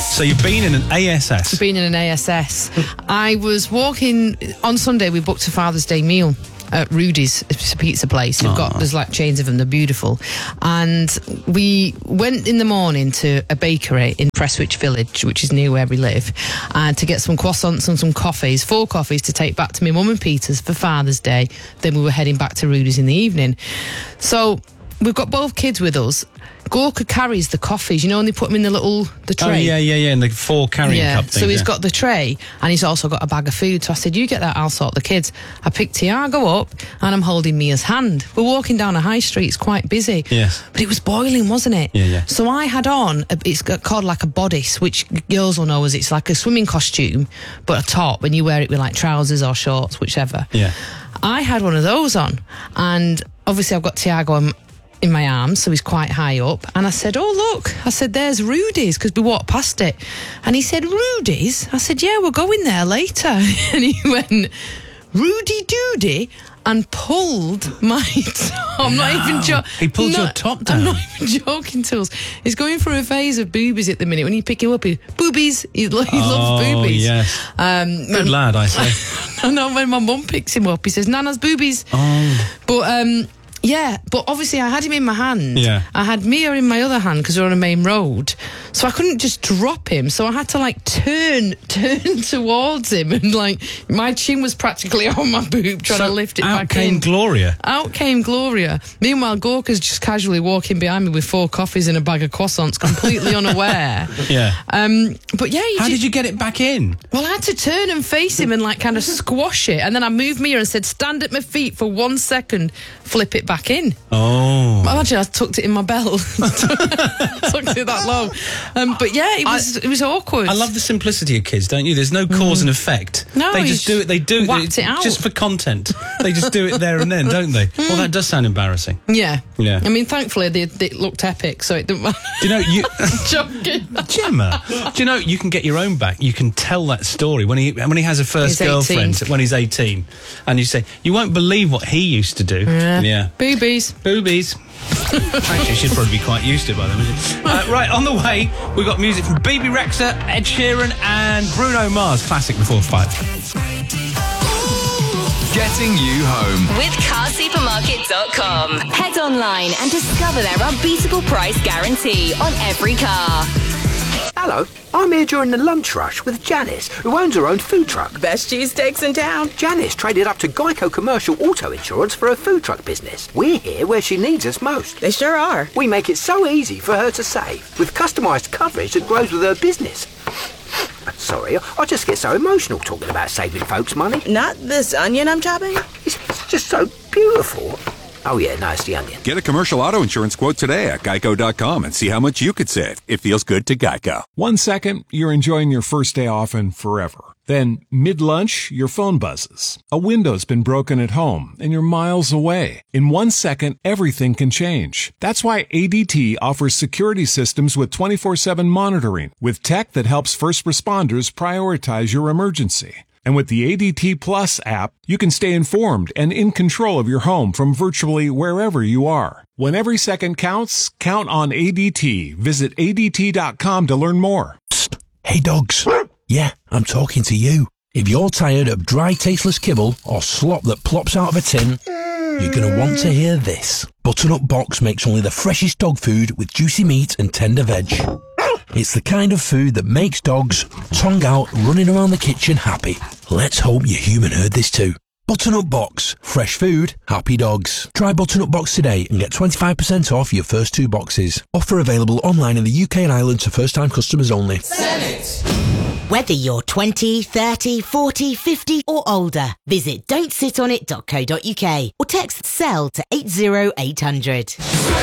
So you've been in an ASS? Been in an ASS. I was walking on Sunday. We booked a Father's Day meal at Rudy's. It's a pizza place. There's like chains of them. They're beautiful. And we went in the morning to a bakery in Prestwich Village, which is near where we live, to get some croissants and some coffees, 4 coffees to take back to my mum and Peter's for Father's Day. Then we were heading back to Rudy's in the evening. So we've got both kids with us. Gorka carries the coffees, and they put them in the tray. Oh, yeah, in the 4 carrying cup thing. So he's got the tray, and he's also got a bag of food. So I said, you get that, I'll sort the kids. I picked Tiago up, and I'm holding Mia's hand. We're walking down a high street, it's quite busy. Yes. But it was boiling, wasn't it? Yeah. So I had on, it's called like a bodice, which girls will know as it's like a swimming costume, but a top, and you wear it with like trousers or shorts, whichever. Yeah. I had one of those on, and obviously I've got Tiago in my arms, so he's quite high up, and I said, oh look, I said, there's Rudy's, because we walked past it, and he said, Rudy's? I said, yeah, we're going there later. And he went, Rudy Doody, and pulled my top. I'm not even joking. He pulled your top down. I'm not even joking, Tools. He's going through a phase of boobies at the minute. When you pick him up, boobies. He loves boobies. Yes. Good lad, I say. I know, when my mum picks him up, he says, Nana's boobies. Oh. But yeah, but obviously I had him in my hand. Yeah. I had Mia in my other hand because we're on a main road. So I couldn't just drop him. So I had to turn towards him, and my chin was practically on my boob trying to lift it back in. Out came Gloria. Out came Gloria. Meanwhile, Gorka's just casually walking behind me with 4 coffees and a bag of croissants, completely unaware. Yeah. But yeah, how did you get it back in? Well, I had to turn and face him and kind of squash it, and then I moved Mia and said, stand at my feet for 1 second, flip it back in. Oh. Imagine I tucked it in my belt. Tucked it that long. But yeah, it was awkward. I love the simplicity of kids, don't you? There's no cause and effect. No, they just do it. They do it out. Just for content. They just do it there and then, don't they? Well, that does sound embarrassing. Yeah. I mean, thankfully, they looked epic, so it didn't matter. Do you know, joking. Gemma, do you know you can get your own back? You can tell that story when he has a first girlfriend when he's 18, and you say, you won't believe what he used to do. Yeah. Boobies. Actually, she'd probably be quite used to it by then, wouldn't she? Right, on the way, we've got music from Bebe Rexha, Ed Sheeran, and Bruno Mars. Classic before 5. Getting you home with carsupermarket.com. Head online and discover their unbeatable price guarantee on every car. Hello, I'm here during the lunch rush with Janice, who owns her own food truck. Best cheesesteaks in town. Janice traded up to Geico Commercial Auto Insurance for her food truck business. We're here where she needs us most. They sure are. We make it so easy for her to save, with customised coverage that grows with her business. Sorry, I just get so emotional talking about saving folks money. Not this onion I'm chopping? It's just so beautiful. Oh yeah, no, it's the onion. Get a commercial auto insurance quote today at geico.com and see how much you could save. It feels good to Geico. 1 second, you're enjoying your first day off and forever. Then, mid-lunch, your phone buzzes. A window's been broken at home, and you're miles away. In 1 second, everything can change. That's why ADT offers security systems with 24/7 monitoring, with tech that helps first responders prioritize your emergency. And with the ADT Plus app, you can stay informed and in control of your home from virtually wherever you are. When every second counts, count on ADT. Visit ADT.com to learn more. Psst. Hey, dogs. Yeah, I'm talking to you. If you're tired of dry, tasteless kibble or slop that plops out of a tin, you're going to want to hear this. Butternut Box makes only the freshest dog food with juicy meat and tender veg. It's the kind of food that makes dogs, tongue out, running around the kitchen happy. Let's hope your human heard this too. Butternut Box. Fresh food, happy dogs. Try Butternut Box today and get 25% off your first 2 boxes. Offer available online in the UK and Ireland to first-time customers only. Senate. Whether you're 20, 30, 40, 50 or older, visit don'tsitonit.co.uk or text SELL to 80800.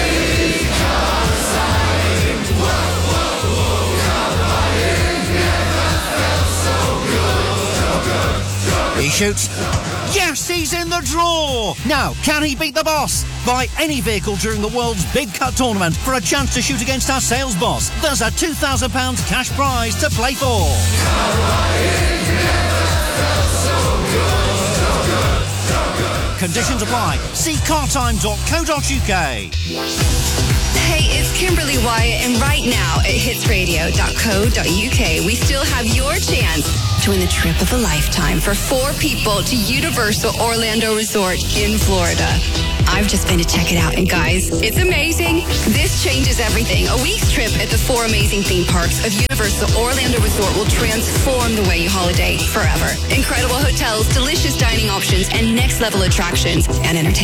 He shoots. Yes, he's in the draw! Now, can he beat the boss? Buy any vehicle during the world's Big Cut tournament for a chance to shoot against our sales boss. There's a £2,000 cash prize to play for. Conditions apply. See cartime.co.uk. Hey, it's Kimberly Wyatt, and right now at hitsradio.co.uk, we still have your chance to win the trip of a lifetime for 4 people to Universal Orlando Resort in Florida. I've just been to check it out, and guys, it's amazing. This changes everything. A week's trip at the 4 amazing theme parks of Universal Orlando Resort will transform the way you holiday forever. Incredible hotels, delicious dining options, and next-level attractions and entertainment.